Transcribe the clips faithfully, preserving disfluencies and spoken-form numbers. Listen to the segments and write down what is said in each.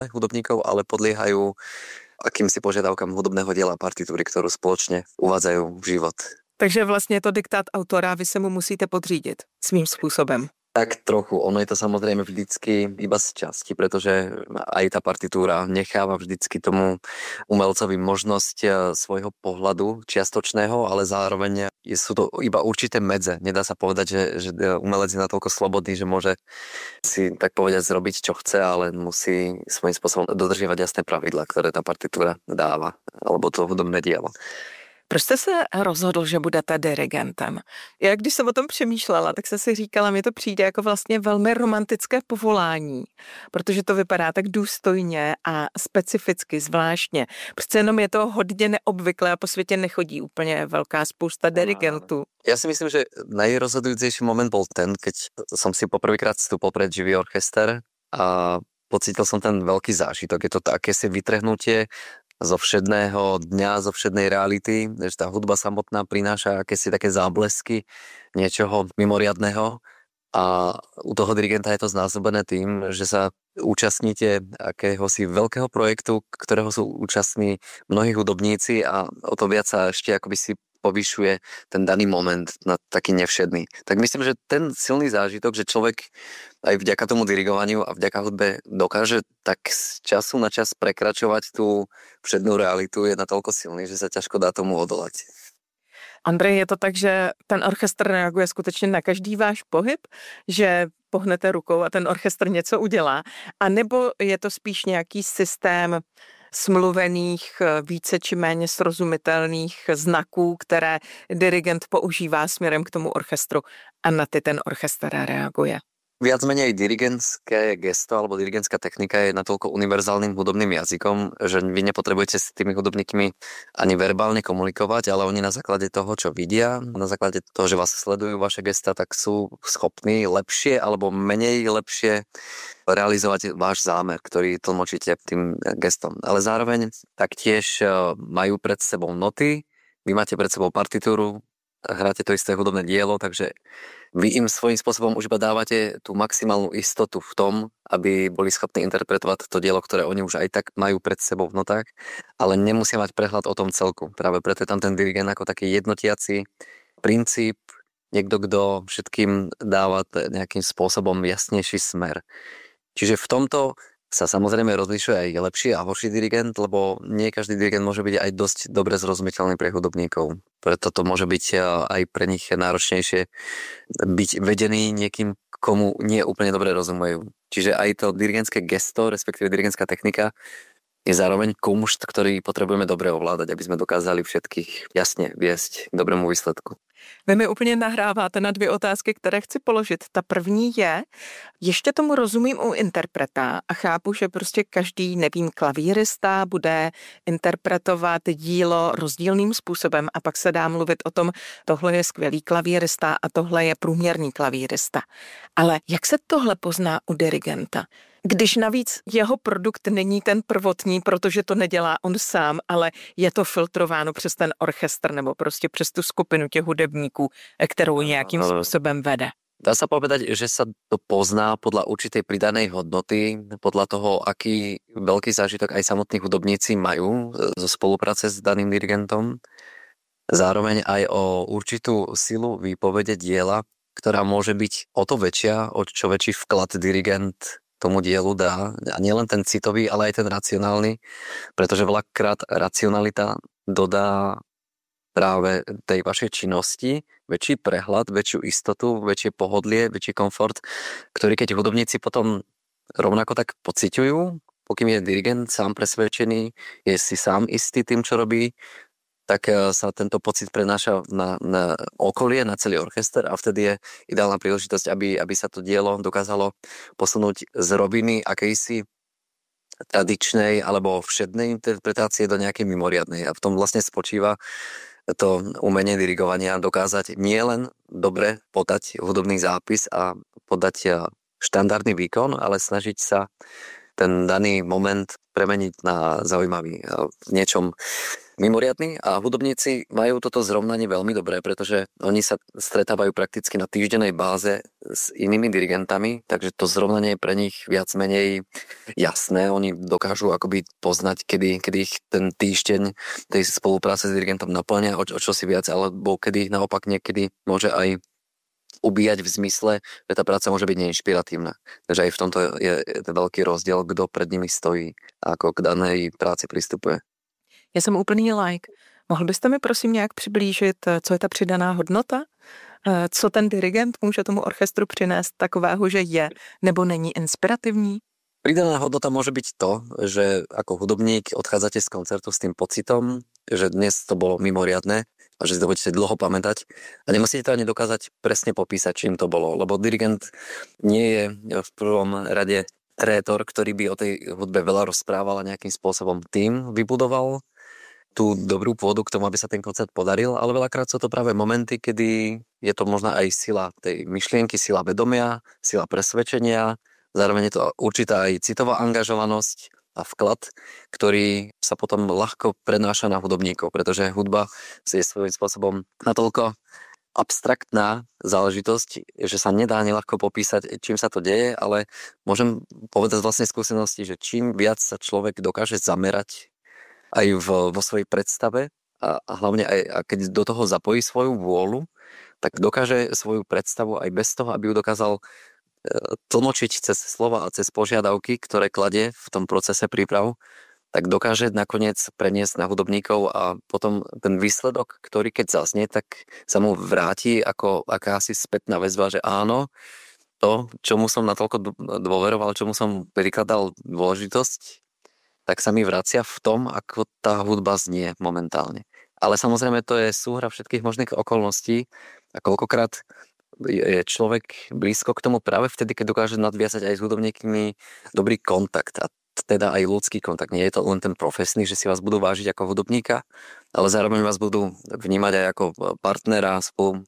hudobníkov, ale podliehajú akýmsi požiadavkám hudobného diela partitúry, ktorú spoločne uvádzajú v život. Takže vlastně je to diktát autora, vy se mu musíte podřídit svým způsobem. Tak trochu, ono je to samozrejme vždycky iba z časti, pretože aj tá partitúra necháva vždycky tomu umelcovi možnosť svojho pohľadu čiastočného, ale zároveň sú to iba určité medze. Nedá sa povedať, že, že umelec je natoľko slobodný, že môže si tak povedať zrobiť, čo chce, ale musí svojím spôsobom dodržiavať jasné pravidlá, ktoré tá partitúra dáva, alebo to hudobné dielo. Proč jste se rozhodl, že budete dirigentem? Já když jsem o tom přemýšlela, tak jsem si říkala, mně to přijde jako vlastně velmi romantické povolání, protože to vypadá tak důstojně a specificky, zvláštně. Přece jenom je to hodně neobvyklé a po světě nechodí úplně velká spousta dirigentů. Ja si myslím, že najrozhodujúcejší moment bol ten, keď som si poprvýkrát vstúpol pred živý orchester a pocítil som ten veľký zážitok. Je to akési vytrhnutie zo všedného dňa, zo všednej reality, že tá hudba samotná prináša akési také záblesky niečoho mimoriadného a u toho dirigenta je to znásobené tým, že sa účastníte akéhosi veľkého projektu, ktorého sú účastní mnohí hudobníci a o to viac sa ešte akoby si povyšuje ten daný moment na taký nevšedný. Tak myslím, že ten silný zážitok, že človek aj vďaka tomu dirigovaniu a vďaka hudbe dokáže tak z času na čas prekračovať tú všednú realitu, je natoľko silný, že sa ťažko dá tomu odolať. Andrej, je to tak, že ten orchestr reaguje skutečně na každý váš pohyb, že pohnete rukou a ten orchestr něco udělá, a nebo je to spíš nějaký systém smluvených, více či méně srozumitelných znaků, které dirigent používá směrem k tomu orchestru a na ty ten orchestr reaguje? Viac menej dirigentské gesto alebo dirigentská technika je natoľko univerzálnym hudobným jazykom, že vy nepotrebujete s tými hudobníkmi ani verbálne komunikovať, ale oni na základe toho, čo vidia, na základe toho, že vás sledujú vaše gesta, tak sú schopní lepšie alebo menej lepšie realizovať váš zámer, ktorý tlmočíte tým gestom. Ale zároveň taktiež majú pred sebou noty, vy máte pred sebou partitúru, hráte to isté hudobné dielo, takže vy im svojím spôsobom už iba dávate tú maximálnu istotu v tom, aby boli schopní interpretovať to dielo, ktoré oni už aj tak majú pred sebou v notách, ale nemusia mať prehľad o tom celku. Práve preto je tam ten dirigent ako taký jednotiaci princíp, niekto, kto všetkým dáva nejakým spôsobom jasnejší smer. Čiže v tomto sa samozrejme rozlišuje aj lepší a horší dirigent, lebo nie každý dirigent môže byť aj dosť dobre zrozumiteľný pre hudobníkov. Preto to môže byť aj pre nich náročnejšie byť vedený niekým, komu nie úplne dobre rozumejú. Čiže aj to dirigentské gesto, respektíve dirigentská technika, je zároveň kumšt, ktorý potrebujeme dobre ovládať, aby sme dokázali všetkých jasne viesť k dobrému výsledku. Vy mi úplně nahráváte na dvě otázky, které chci položit. Ta první je, ještě tomu rozumím u interpreta a chápu, že prostě každý, nevím, klavírista bude interpretovat dílo rozdílným způsobem a pak se dá mluvit o tom, tohle je skvělý klavírista a tohle je průměrný klavírista. Ale jak se tohle pozná u dirigenta? Když navíc jeho produkt není ten prvotní, protože to nedělá on sám, ale je to filtrováno přes ten orchestr nebo prostě přes tu skupinu těch hudebníků, kterou nějakým způsobem vede. Dá sa povedať, že sa to pozná podľa určitej pridanej hodnoty, podľa toho, aký veľký zážitok aj samotní hudobníci majú zo spolupráce s daným dirigentom. Zároveň aj o určitú silu výpovede diela, ktorá môže byť o to väčšia, o čo väčší vklad dirigent tomu dielu dá. A nielen ten citový, ale aj ten racionálny, pretože veľakrát racionalita dodá práve tej vašej činnosti väčší prehľad, väčšiu istotu, väčšie pohodlie, väčší komfort, ktorý keď hudobníci potom rovnako tak pociťujú, pokým je dirigent sám presvedčený, je si sám istý tým, čo robí, tak sa tento pocit prenáša na, na okolie, na celý orchester a vtedy je ideálna príležitosť, aby, aby sa to dielo dokázalo posunúť z roviny akejsi tradičnej alebo všednej interpretácie do nejakej mimoriadnej. A v tom vlastne spočíva to umenie dirigovania, dokázať nielen dobre podať hudobný zápis a podať štandardný výkon, ale snažiť sa ten daný moment premeniť na zaujímavý, v niečom mimoriadny a hudobníci majú toto zrovnanie veľmi dobré, pretože oni sa stretávajú prakticky na týždennej báze s inými dirigentami, takže to zrovnanie je pre nich viac menej jasné. Oni dokážu akoby poznať, kedy, kedy ich ten týždeň tej spolupráce s dirigentom naplňa o, o čo si viac, alebo kedy naopak niekedy môže aj ubíjať v zmysle, že tá práca môže byť neinšpiratívna. Takže aj v tomto je, je veľký rozdiel, kto pred nimi stojí a ako k danej práci pristupuje. Já jsem úplný like. Mohl byste mi prosím nějak přiblížit, co je ta přidaná hodnota? Co ten dirigent může tomu orchestru přinést takového, že je nebo není inspirativní? Pridaná hodnota môže byť to, že ako hudobník odchádzate z koncertu s tým pocitom, že dnes to bolo mimoriadne a že si to budete dlho pamätať a nemusíte to ani dokázať presne popísať, čím to bolo, lebo dirigent nie je v prvom rade rétor, ktorý by o tej hudbe veľa rozprával a nejakým spôsobom tým vybudoval tú dobrú pôdu k tomu, aby sa ten koncert podaril, ale veľakrát sú to práve momenty, kedy je to možno aj sila tej myšlienky, sila vedomia, sila presvedčenia, zároveň je to určitá aj citová angažovanosť a vklad, ktorý sa potom ľahko prenáša na hudobníkov, pretože hudba je svojím spôsobom natoľko abstraktná záležitosť, že sa nedá ani ľahko popísať, čím sa to deje, ale môžem povedať z vlastnej skúsenosti, že čím viac sa človek dokáže zamerať aj v, vo svojej predstave a, a hlavne aj a keď do toho zapojí svoju vôľu, tak dokáže svoju predstavu aj bez toho, aby ju dokázal e, tlmočiť cez slova a cez požiadavky, ktoré kladie v tom procese príprav, tak dokáže nakoniec preniesť na hudobníkov a potom ten výsledok, ktorý keď zaznie, tak sa mu vráti ako akási spätná väzba, že áno, to, čomu som natoľko dôveroval, čomu som prikladal dôležitosť, tak sa mi vracia v tom, ako tá hudba znie momentálne. Ale samozrejme to je súhra všetkých možných okolností a koľkokrát je človek blízko k tomu práve vtedy, keď dokáže nadviazať aj s hudobníkmi dobrý kontakt a teda aj ľudský kontakt. Nie je to len ten profesný, že si vás budú vážiť ako hudobníka, ale zároveň vás budú vnímať aj ako partnera spolu,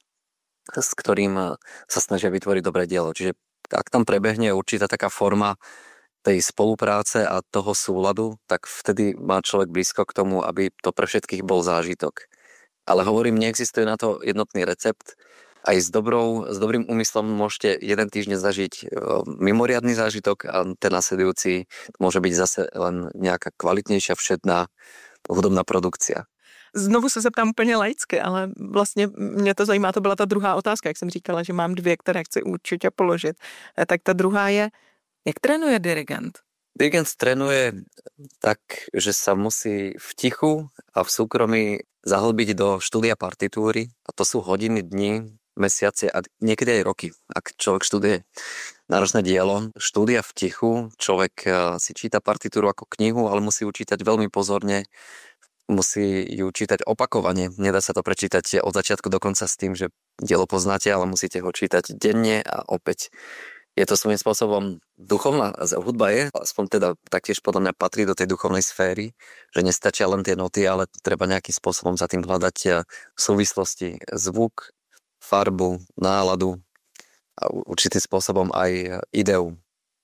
s ktorým sa snažia vytvoriť dobré dielo. Čiže ak tam prebehne určitá taká forma tej spolupráce a toho súladu, tak vtedy má človek blízko k tomu, aby to pre všetkých bol zážitok. Ale hovorím, neexistuje na to jednotný recept. Aj s, dobrou, s dobrým úmyslom môžete jeden týždeň zažiť mimoriadny zážitok a ten nasledujúci môže byť zase len nejaká kvalitnejšia všedná hudobná produkcia. Znovu se zeptám úplně laicky, ale vlastně mě to zajímá, to byla ta druhá otázka, jak jsem říkala, že mám dvě, které chci určitě položit. Tak ta druhá je, jak trénuje dirigent? Dirigent trénuje tak, že sa musí v tichu a v súkromí zahlbiť do štúdia partitúry a to sú hodiny, dni, mesiace a niekedy aj roky. Ak človek študuje náročné dielo, štúdia v tichu, človek si číta partitúru ako knihu, ale musí ju čítať veľmi pozorne, musí ju čítať opakovane. Nedá sa to prečítať od začiatku do konca s tým, že dielo poznáte, ale musíte ho čítať denne a opäť. Je to svojím spôsobom duchovná hudba je, aspoň teda taktiež podľa mňa patrí do tej duchovnej sféry, že nestačia len tie noty, ale treba nejakým spôsobom za tým hľadať súvislosti, zvuk, farbu, náladu a určitým spôsobom aj ideu.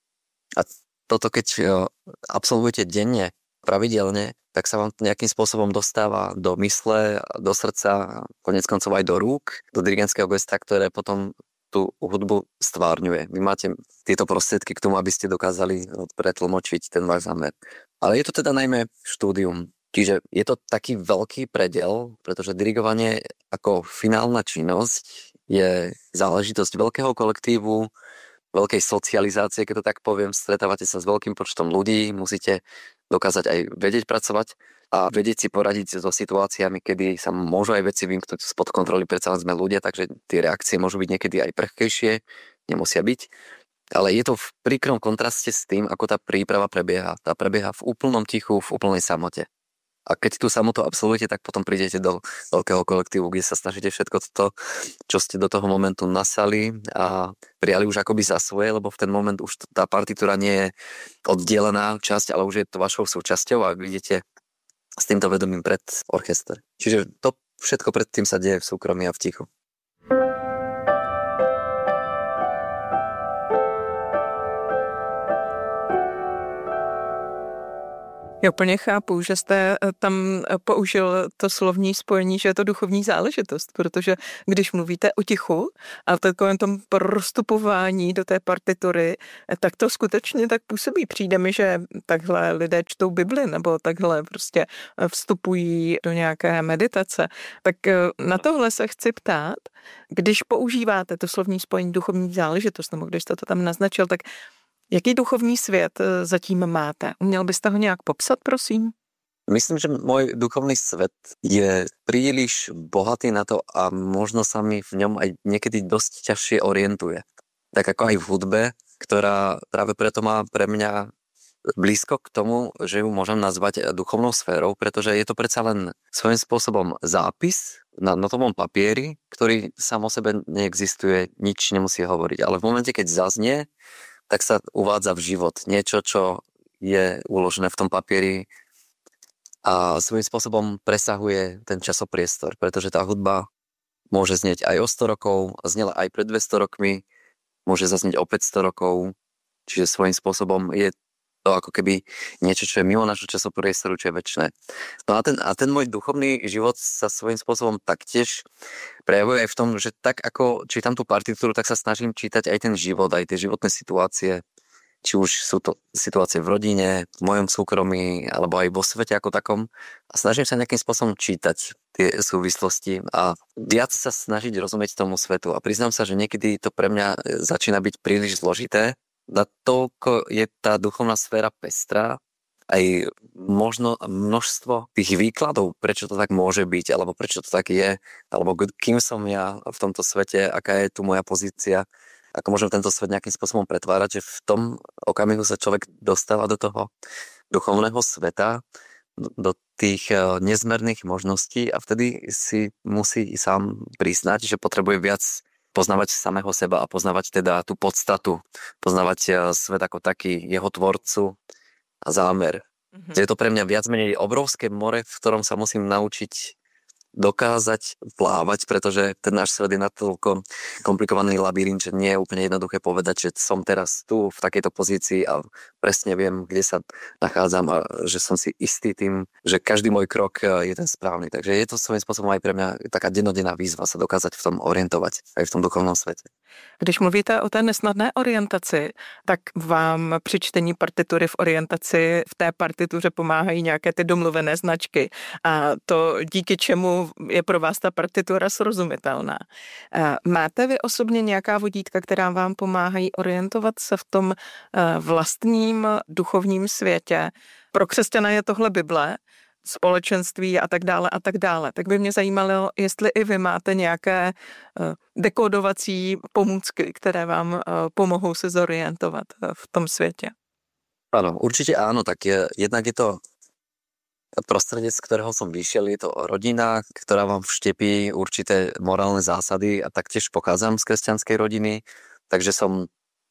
A toto keď absolvujete denne, pravidelne, tak sa vám nejakým spôsobom dostáva do mysle, do srdca, konec koncov aj do rúk, do dirigentského gesta, ktoré potom tú hudbu stvárňuje. Vy máte tieto prostriedky k tomu, aby ste dokázali pretlmočiť ten váš zámer. Ale je to teda najmä štúdium. Čiže je to taký veľký prediel, pretože dirigovanie ako finálna činnosť je záležitosť veľkého kolektívu, veľkej socializácie, keď to tak poviem. Stretávate sa s veľkým počtom ľudí, musíte dokázať aj vedieť pracovať a vedieť si poradiť so situáciami, kedy sa môžu aj veci vymknúť spod kontroly, predsa sme ľudia, takže tie reakcie môžu byť niekedy aj prchkejšie, nemusia byť. Ale je to v príkrom kontraste s tým, ako tá príprava prebieha. Tá prebieha v úplnom tichu, v úplnej samote. A keď tú samotu absolvujete, tak potom prídete do veľkého kolektívu, kde sa snažíte všetko to, čo ste do toho momentu nasali a prijali už akoby za svoje, lebo v ten moment už tá partitúra nie je oddelená časť, ale už je to vašou súčasťou a vidíte s týmto vedomím pred orchester. Čiže to všetko predtým sa deje v súkromí a v tichu. Já úplně chápu, že jste tam použil to slovní spojení, že je to duchovní záležitost, protože když mluvíte o tichu a v takovém tom prostupování do té partitury, tak to skutečně tak působí. Přijde mi, že takhle lidé čtou Bibli nebo takhle prostě vstupují do nějaké meditace. Tak na tohle se chci ptát, když používáte to slovní spojení duchovní záležitost, nebo když jste to tam naznačil, tak jaký duchovní svět zatím máte? Uměl byste ho nějak popsat, prosím? Myslím, že môj duchovný svet je príliš bohatý na to a možno sa mi v ňom aj niekedy dosť ťažšie orientuje. Tak ako aj v hudbe, ktorá práve preto má pre mňa blízko k tomu, že ju môžem nazvať duchovnou sférou, pretože je to predsa len svojím spôsobom zápis na notovom papieri, ktorý sám o sebe neexistuje, nič nemusí hovoriť. Ale v momente, keď zaznie, tak sa uvádza v život niečo, čo je uložené v tom papieri a svojím spôsobom presahuje ten časopriestor, pretože tá hudba môže znieť aj o sto rokov, znela aj pred dvesto rokmi, môže zaznieť o päťsto rokov, čiže svojím spôsobom je to ako keby niečo, čo je mimo našho časopriestoru, čo je večné. No a ten, a ten môj duchovný život sa svojím spôsobom taktiež prejavuje aj v tom, že tak ako čítam tú partitúru, tak sa snažím čítať aj ten život, aj tie životné situácie, či už sú to situácie v rodine, v mojom súkromí, alebo aj vo svete ako takom. A snažím sa nejakým spôsobom čítať tie súvislosti a viac sa snažiť rozumieť tomu svetu. A priznám sa, že niekedy to pre mňa začína byť príliš zložité. Na toľko je tá duchovná sféra pestrá, aj možno množstvo tých výkladov, prečo to tak môže byť, alebo prečo to tak je, alebo kým som ja v tomto svete, aká je tu moja pozícia, ako môžem tento svet nejakým spôsobom pretvárať, že v tom okamihu sa človek dostáva do toho duchovného sveta, do tých nezmerných možností a vtedy si musí sám priznať, že potrebuje viac poznávať samého seba a poznávať teda tú podstatu, poznávať svet ako taký, jeho tvorcu a zámer. Mm-hmm. Je to pre mňa viac menej obrovské more, v ktorom sa musím naučiť dokázať plávať, pretože ten náš svet je natoľko komplikovaný labyrint, že nie je úplne jednoduché povedať, že som teraz tu v takejto pozícii a presne viem, kde sa nachádzam a že som si istý tým, že každý môj krok je ten správny. Takže je to svojím spôsobom aj pre mňa taká dennodenná výzva sa dokázať v tom orientovať aj v tom duchovnom svete. Když mluvíte o té nesnadné orientaci, tak vám při čtení partitury v orientaci v té partituře pomáhají nějaké ty domluvené značky a to díky čemu je pro vás ta partitura srozumitelná. Máte vy osobně nějaká vodítka, která vám pomáhají orientovat se v tom vlastním duchovním světě? Pro křesťana je tohle Bible, společenství a tak dále a tak dále. Tak by mě zajímalo, jestli i vy máte nějaké dekódovací pomůcky, které vám pomohou se zorientovat v tom světě. Áno, určite áno, tak je, jednak je to prostredie, z ktorého som vyšiel, je to rodina, ktorá vám vštepí určité morálne zásady a taktiež pochádzam z kresťanskej rodiny, takže som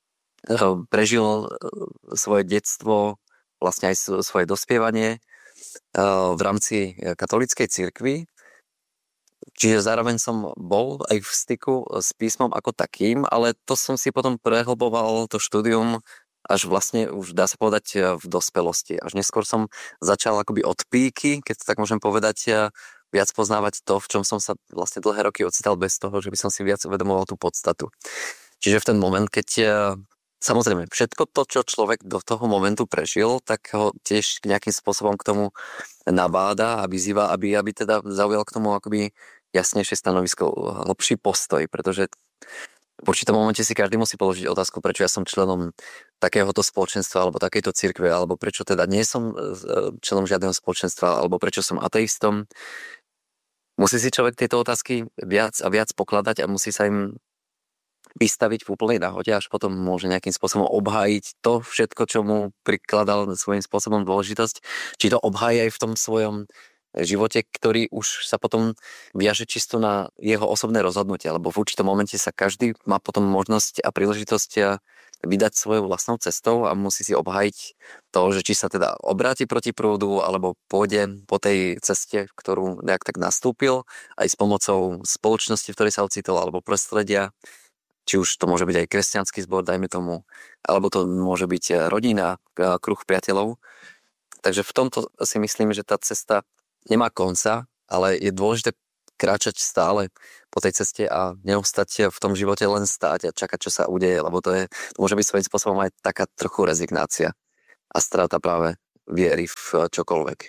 prežil svoje detstvo, vlastne aj svoje dospievanie v rámci katolíckej cirkvi. Čiže zároveň som bol aj v styku s písmom ako takým, ale to som si potom prehlboval to štúdium až vlastne už dá sa povedať v dospelosti. Až neskôr som začal akoby od píky, keď to tak môžem povedať, viac poznávať to, v čom som sa vlastne dlhé roky ocital bez toho, že by som si viac uvedomoval tú podstatu. Čiže v ten moment, keď samozrejme všetko to, čo človek do toho momentu prežil, tak ho tiež nejakým spôsobom k tomu nabáda a vyzýva, aby, aby teda zaujal k tomu akoby jasnejšie stanovisko, hlbší postoj, pretože v určitom momente si každý musí položiť otázku, prečo ja som členom takéhoto spoločenstva alebo takejto cirkve, alebo prečo teda nie som členom žiadneho spoločenstva, alebo prečo som ateistom. Musí si človek tieto otázky viac a viac pokladať a musí sa im vystaviť v úplnej náhode, až potom môže nejakým spôsobom obhájiť to všetko, čo mu prikladal svojím spôsobom dôležitosť. Či to obhájí aj v tom svojom živote, ktorý už sa potom viaže čisto na jeho osobné rozhodnutie, lebo v určitom momente sa každý má potom možnosť a príležitosť vydať svojou vlastnou cestou a musí si obhájiť to, že či sa teda obráti proti prúdu, alebo pôjde po tej ceste, ktorú nejak tak nastúpil, aj s pomocou spoločnosti, v ktorej sa ocitol, alebo prostredia. Či už to môže byť aj kresťanský zbor, dajme tomu, alebo to môže byť rodina, kruh priateľov. Takže v tomto si myslím, že tá cesta nemá konca, ale je dôležité kráčať stále po tej ceste a neostať v tom živote len stáť a čakať, čo sa udeje, lebo to, je, to môže byť svojím spôsobom aj taká trochu rezignácia a strata práve viery v čokoľvek.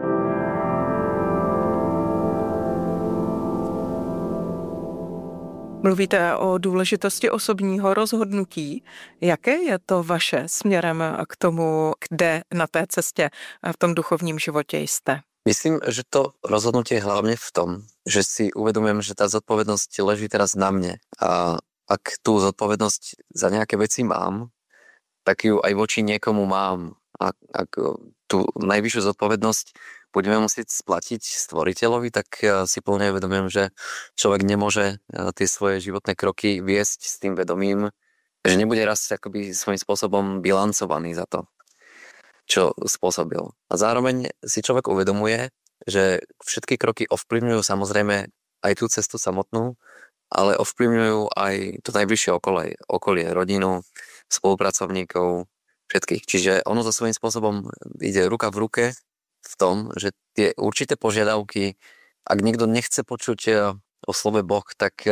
Mluvíte o důležitosti osobního rozhodnutí. Jaké je to vaše směrem k tomu, kde na té cestě v tom duchovním životě jste? Myslím, že to rozhodnutie je hlavne v tom, že si uvedomujem, že tá zodpovednosť leží teraz na mne. A ak tú zodpovednosť za nejaké veci mám, tak ju aj voči niekomu mám. A ak tú najvyššiu zodpovednosť budeme musieť splatiť stvoriteľovi, tak si plne uvedomujem, že človek nemôže tie svoje životné kroky viesť s tým vedomím, že nebude raz akoby svojím spôsobom bilancovaný za to, čo spôsobil. A zároveň si človek uvedomuje, že všetky kroky ovplyvňujú samozrejme aj tú cestu samotnú, ale ovplyvňujú aj to najbližšie okolie, okolie, rodinu, spolupracovníkov, všetkých. Čiže ono to svojím spôsobom ide ruka v ruke v tom, že tie určité požiadavky, ak niekto nechce počuť o slove Boh, tak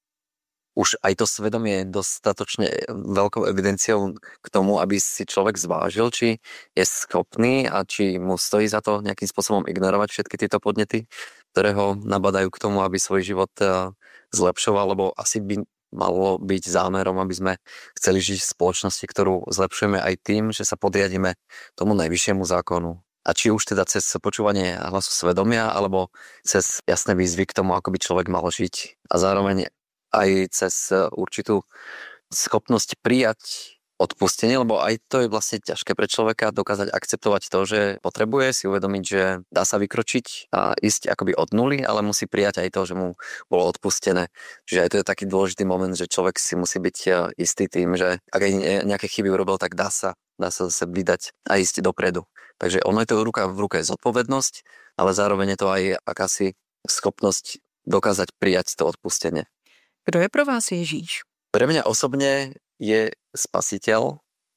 už aj to svedomie je dostatočne veľkou evidenciou k tomu, aby si človek zvážil, či je schopný a či mu stojí za to nejakým spôsobom ignorovať všetky tieto podnety, ktoré ho nabadajú k tomu, aby svoj život zlepšoval, lebo asi by malo byť zámerom, aby sme chceli žiť v spoločnosti, ktorú zlepšujeme aj tým, že sa podriadíme tomu najvyššiemu zákonu. A či už teda cez počúvanie hlasu svedomia, alebo cez jasné výzvy k tomu, ako by človek mal žiť. A zároveň aj cez určitú schopnosť prijať odpustenie, lebo aj to je vlastne ťažké pre človeka dokázať akceptovať to, že potrebuje si uvedomiť, že dá sa vykročiť a ísť akoby od nuly, ale musí prijať aj to, že mu bolo odpustené. Čiže aj to je taký dôležitý moment, že človek si musí byť istý tým, že ak aj nejaké chyby urobil, tak dá sa, dá sa zase vydať a ísť dopredu. Takže ono je to ruka v ruke zodpovednosť, ale zároveň je to aj akási schopnosť dokázať prijať to odpustenie. Kdo je pro vás Ježíš? Pre mňa osobne je spasiteľ,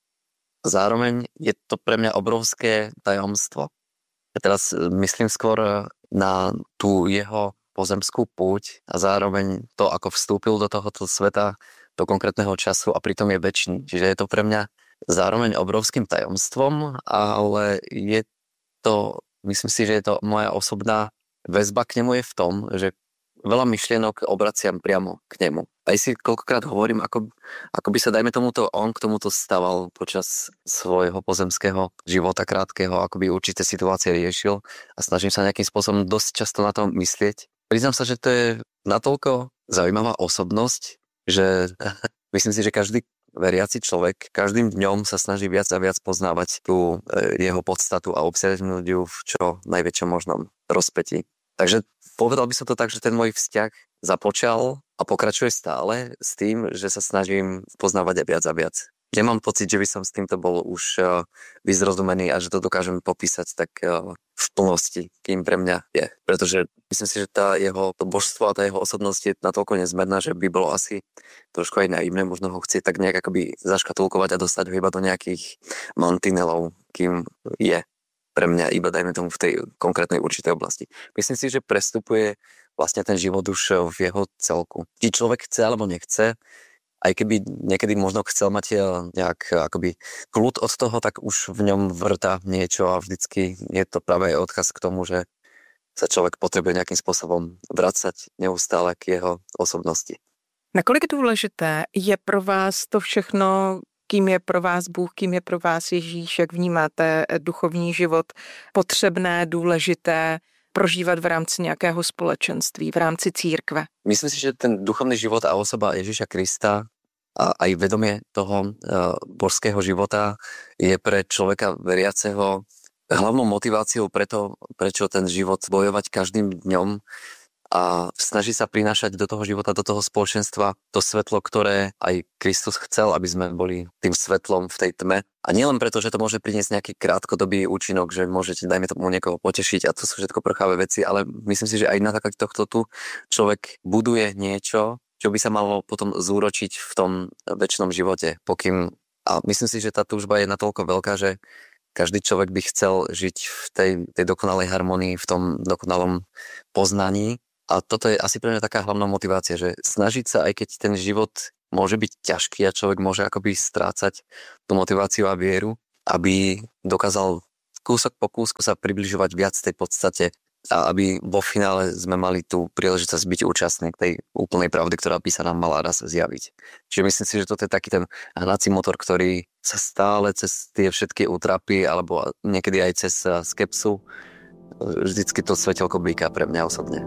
zároveň je to pre mňa obrovské tajomstvo. Ja teraz myslím skôr na tú jeho pozemskú púť a zároveň to, ako vstúpil do tohoto sveta, do konkrétneho času a pritom je večný. Čiže je to pre mňa zároveň obrovským tajomstvom, ale je to, myslím si, že je to moja osobná väzba k nemu je v tom, že veľa myšlienok obraciam priamo k nemu. Aj si koľkokrát hovorím, ako, ako by sa, dajme tomuto, on k tomuto staval počas svojho pozemského života krátkeho, ako by určité situácie riešil a snažím sa nejakým spôsobom dosť často na to myslieť. Priznám sa, že to je natoľko zaujímavá osobnosť, že myslím si, že každý veriaci človek každým dňom sa snaží viac a viac poznávať tú jeho podstatu a obsiahnuť ju v čo najväčšom možnom rozpätí. Takže povedal by som to tak, že ten môj vzťah započal a pokračuje stále s tým, že sa snažím poznávať aj viac a viac. Nemám pocit, že by som s týmto bol už uh, vyzrozumený a že to dokážem popísať tak uh, v plnosti, kým pre mňa je. Pretože myslím si, že tá jeho to božstvo a tá jeho osobnosť je natoľko nezmerná, že by bolo asi trošku aj naivné možno ho chcieť tak nejak akoby zaškatulkovať a dostať ho iba do nejakých mantinelov, kým je pre mňa iba, dajme tomu, v tej konkrétnej určitej oblasti. Myslím si, že prestupuje vlastne ten život už v jeho celku. Či človek chce alebo nechce, aj keby niekedy možno chcel mať nejak akoby kľud od toho, tak už v ňom vrtá niečo a vždycky je to práve aj odkaz k tomu, že sa človek potrebuje nejakým spôsobom vracať neustále k jeho osobnosti. Nakolik důležité je pro vás to všechno, kým je pro vás Bůh, kým je pro vás Ježíš, jak vnímáte duchovní život, potřebné, důležité prožívat v rámci nějakého společenství, v rámci církve? Myslím si, že ten duchovný život a osoba Ježíša Krista a aj vedomie toho uh, božského života je pre človeka veriaceho hlavnou motiváciou preto, prečo ten život bojovať každým dňom a snaží sa prinášať do toho života, do toho spoločenstva to svetlo, ktoré aj Kristus chcel, aby sme boli tým svetlom v tej tme. A nielen preto, že to môže priniesť nejaký krátkodobý účinok, že môžete, dajme tomu, niekoho potešiť a to sú všetko prchavé veci, ale myslím si, že aj na takéto tu človek buduje niečo, čo by sa malo potom zúročiť v tom večnom živote, pokým, a myslím si, že tá túžba je natoľko veľká, že každý človek by chcel žiť v tej, tej dokonalej harmonii, v tom dokonalom poznaní. A toto je asi pre mňa taká hlavná motivácia, že snažiť sa, aj keď ten život môže byť ťažký a človek môže akoby strácať tú motiváciu a vieru, aby dokázal kúsok po kúsku sa približovať viac tej podstate a aby vo finále sme mali tú príležitosť byť účastní k tej úplnej pravdy, ktorá by sa nám mala raz zjaviť. Čiže myslím si, že toto je taký ten hnací motor, ktorý sa stále cez tie všetky útrapy alebo niekedy aj cez skepsu vždycky to svetelko blíka pre mňa osobne.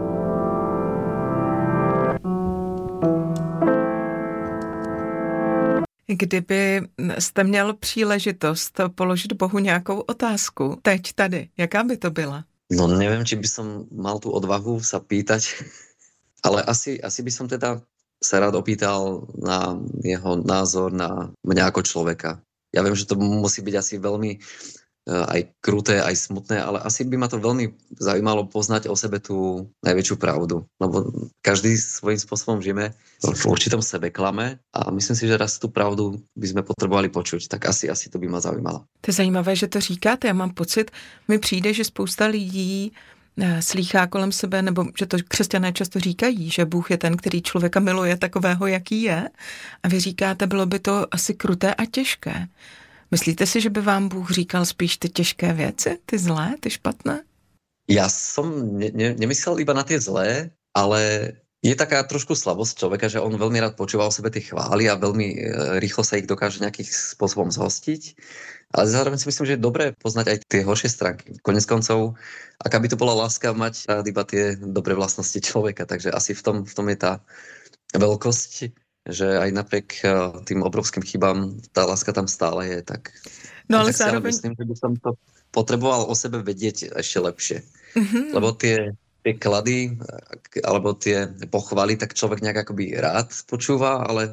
Kdyby jste měl příležitost položit Bohu nějakou otázku, teď tady, jaká by to byla? No neviem, či by som mal tú odvahu sa pýtať, ale asi, asi by som teda sa rád opýtal na jeho názor na mňa ako človeka. Ja viem, že to musí byť asi veľmi aj kruté, aj smutné, ale asi by ma to veľmi zaujímalo poznať o sebe tú najväčšiu pravdu. Lebo každý svojím spôsobom žijeme v určitom sebeklame a myslím si, že raz tú pravdu by sme potrebovali počuť. Tak asi, asi to by ma zaujímalo. To je zajímavé, že to říkáte. Já mám pocit, mi přijde, že spousta lidí slýchá kolem sebe, nebo že to křesťané často říkají, že Bůh je ten, který člověka miluje takového, jaký je. A vy říkáte, bylo by to asi kruté a těžké. Myslíte si, že by vám Bůh říkal spíš ty těžké věci, ty zlé, ty špatné? Ja som ne, ne, nemyslel iba na tie zlé, ale je taká trošku slabosť človeka, že on veľmi rád počúva o sebe tie chvály a veľmi rýchlo sa ich dokáže nejakým spôsobom zhostiť. Ale zároveň si myslím, že je dobré poznať aj tie horšie stránky. Konec koncov, aká by to bola láska mať rád iba tie dobré vlastnosti človeka. Takže asi v tom, v tom je tá veľkosť, že aj napriek tým obrovským chybám tá láska tam stále je. Tak, no ale tak zároveň... myslím, že by som to potreboval o sebe vedieť ešte lepšie. Mm-hmm. Lebo tie, tie klady alebo tie pochvaly, tak človek nejak akoby rád počúva, ale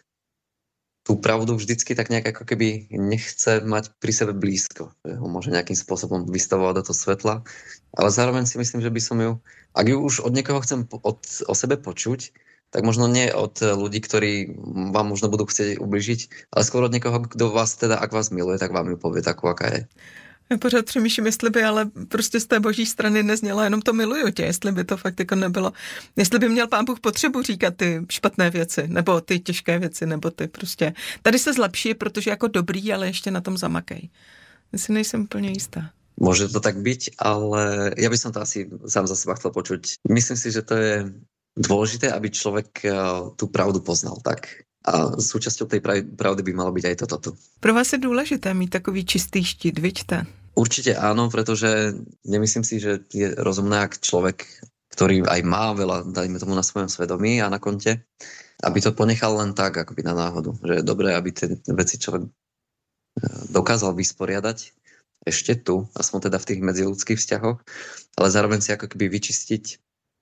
tú pravdu vždycky tak nejak ako keby nechce mať pri sebe blízko. Že ho môže nejakým spôsobom vystavovať do toho svetla. Ale zároveň si myslím, že by som ju, ak ju už od niekoho chcem od, o sebe počuť, tak možno nie od ľudí, ktorí vám možno budú chcieť ubližiť, ale skôr od niekoho, kto vás teda, ak vás miluje, tak vám ju povie takú, aká je. Já pořád přemýšlím, jestli by ale prostě z té boží strany neznělo jenom to miluju tě, jestli by to fakt jako nebylo, jestli by měl Pán Bůh potřebu říkat ty špatné věci, nebo ty těžké věci, nebo ty prostě, tady se zlepší, protože jako dobrý, ale ještě na tom zamakej. Já si nejsem úplně jistá. Môže to tak byť, ale ja by som to asi sám za seba chcel počuť. Myslím si, že to je dôležité, aby človek tú pravdu poznal, tak. A súčasťou tej pravdy by malo byť aj toto. Pro vás je důležité mít takový čistý štít, viďte? Určite áno, pretože nemyslím si, že je rozumné, ak človek, ktorý aj má veľa, dajme tomu na svojom svedomí a na konte, aby to ponechal len tak, akoby na náhodu. Že je dobré, aby tie veci človek dokázal vysporiadať ešte tu, aspoň teda v tých medziľudských vzťahoch, ale zároveň si ako keby vyčistiť.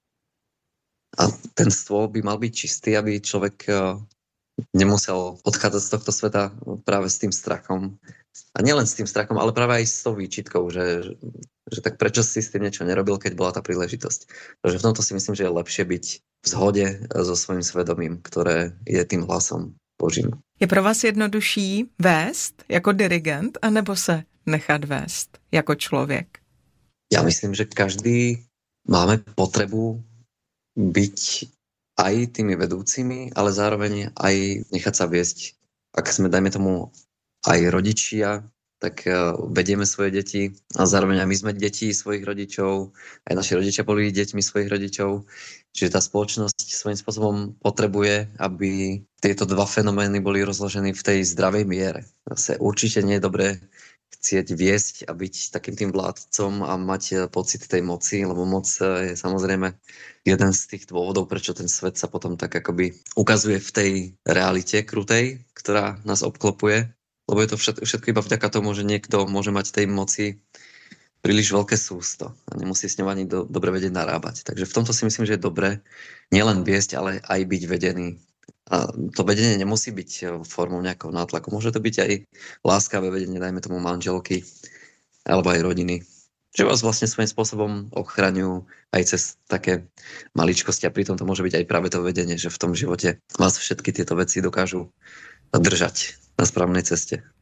A ten stôl by mal byť čistý, aby človek nemusel odchádzať z tohto sveta práve s tým strachom. A nielen s tým strachom, ale práve aj s tou výčitkou, že, že tak prečo si s tým niečo nerobil, keď bola tá príležitosť. Takže v tomto si myslím, že je lepšie byť v zhode so svojím svedomím, ktoré je tým hlasom Božím. Je pro vás jednodušší vést jako dirigent, anebo se nechat vést jako člověk? Ja myslím, že každý máme potrebu byť aj tými vedúcimi, ale zároveň aj nechať sa viesť. Ak sme, dajme tomu, aj rodičia, tak vedieme svoje deti a zároveň aj my sme deti svojich rodičov, aj naši rodičia boli deťmi svojich rodičov. Čiže tá spoločnosť svojím spôsobom potrebuje, aby tieto dva fenomény boli rozložené v tej zdravej miere. Zase určite nie je dobré chcieť viesť a byť takým tým vládcom a mať pocit tej moci, lebo moc je samozrejme jeden z tých dôvodov, prečo ten svet sa potom tak akoby ukazuje v tej realite krutej, ktorá nás obklopuje, lebo je to všetko, všetko iba vďaka tomu, že niekto môže mať tej moci príliš veľké sústo a nemusí s ňou ani do, dobre vedieť narábať. Takže v tomto si myslím, že je dobré nielen viesť, ale aj byť vedený. A to vedenie nemusí byť formou nejakého nátlaku. Môže to byť aj láskavé vedenie, dajme tomu manželky alebo aj rodiny. Že vás vlastne svojím spôsobom ochraňujú aj cez také maličkosti a pritom to môže byť aj práve to vedenie, že v tom živote vás všetky tieto veci dokážu držať na správnej ceste.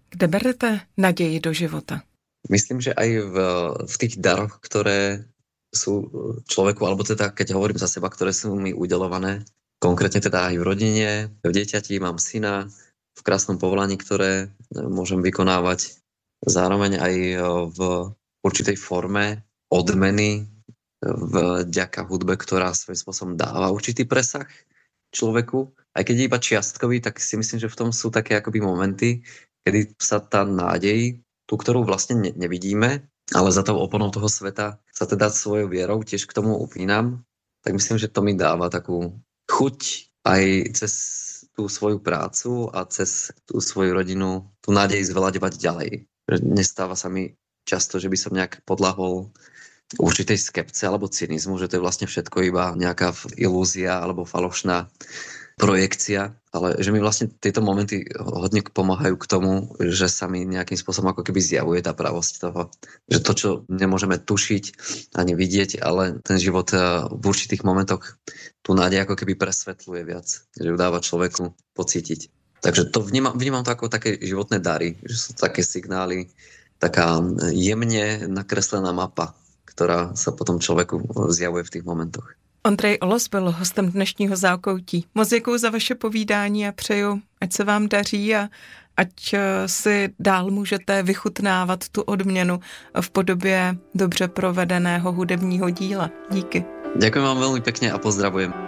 Kde berete naději do života? Myslím, že aj v, v tých daroch, ktoré sú človeku, alebo teda keď hovorím za seba, ktoré sú mi udelované, konkrétne teda aj v rodine, v dieťati, mám syna, v krásnom povolaní, ktoré môžem vykonávať, zároveň aj v určitej forme odmeny vďaka hudbe, ktorá svojím spôsobom dáva určitý presah človeku. Aj keď je iba čiastkový, tak si myslím, že v tom sú také akoby momenty, kedy sa tá nádej, tú, ktorú vlastne ne- nevidíme, ale za tou oponou toho sveta sa teda svojou vierou tiež k tomu upínam, tak myslím, že to mi dáva takú chuť aj cez tú svoju prácu a cez tú svoju rodinu tú nádej zvelaďovať ďalej. Nestáva sa mi často, že by som nejak podľahol určitej skepce alebo cynizmu, že to je vlastne všetko iba nejaká ilúzia alebo falošná projekcia, ale že mi vlastne tieto momenty hodne pomáhajú k tomu, že sa mi nejakým spôsobom ako keby zjavuje tá pravosť toho, že to, čo nemôžeme tušiť ani vidieť, ale ten život v určitých momentoch tú nádej ako keby presvetľuje viac, že ju dáva človeku pocítiť. Takže to vnímam, vnímam to ako také životné dary, že sú také signály, taká jemne nakreslená mapa, ktorá sa potom človeku zjavuje v tých momentoch. Ondřej Olos byl hostem dnešního Zákoutí. Moc děkuju za vaše povídání a přeju, ať se vám daří a ať si dál můžete vychutnávat tu odměnu v podobě dobře provedeného hudebního díla. Díky. Ďakujem vám veľmi pekne a pozdravujem.